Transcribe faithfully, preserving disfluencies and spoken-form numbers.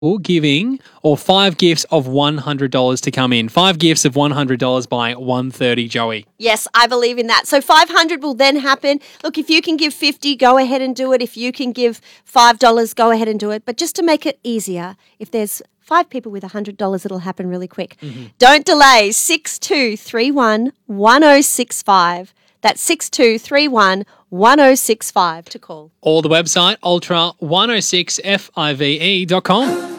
giving or five gifts of one hundred dollars to come in. Five gifts of one hundred dollars by one thirty, Joey. Yes, I believe in that. So five hundred will then happen. Look, if you can give fifty, go ahead and do it. If you can give five dollars, go ahead and do it. But just to make it easier, if there's five people with one hundred dollars, it'll happen really quick. Mm-hmm. Don't delay. six two three one, one oh six five. That's six two three one, one oh six five to call. Or the website ultra one oh six five e dot com.